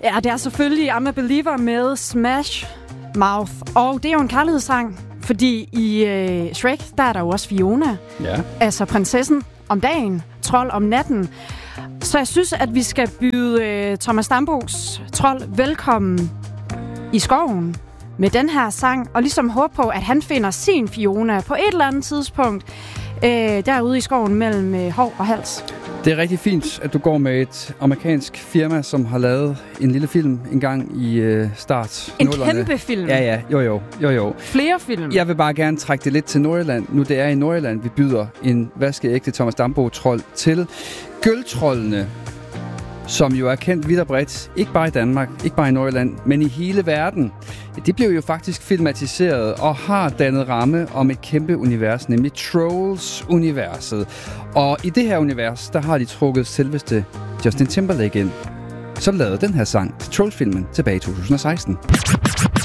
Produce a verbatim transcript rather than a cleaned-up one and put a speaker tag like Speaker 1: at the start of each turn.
Speaker 1: Ja, det er selvfølgelig I'm a Believer med Smash Mouth. Og det er jo en kærlighedssang, fordi i øh, Shrek, der er der jo også Fiona.
Speaker 2: Ja.
Speaker 1: Altså prinsessen om dagen, trold om natten. Så jeg synes, at vi skal byde øh, Thomas Dambos trold velkommen i skoven med den her sang, og ligesom håbe på, at han finder sin Fiona på et eller andet tidspunkt øh, derude i skoven mellem øh, hår og hals.
Speaker 2: Det er rigtig fint, at du går med et amerikansk firma, som har lavet en lille film en gang i øh, start.
Speaker 1: En kæmpe film.
Speaker 2: Ja, ja. Jo, jo. jo, jo.
Speaker 1: Flere film.
Speaker 2: Jeg vil bare gerne trække det lidt til Nordjylland. Nu det er i Nordjylland, vi byder en vaskeægte Thomas Dambo-trold til Gøltrollene, som jo er kendt vidt og bredt, ikke bare i Danmark, ikke bare i Nordjylland, men i hele verden. Det blev jo faktisk filmatiseret og har dannet ramme om et kæmpe univers, nemlig Trolls-universet. Og i det her univers, der har de trukket selveste Justin Timberlake ind, som lavede den her sang til Trolls-filmen tilbage i to tusind og seksten.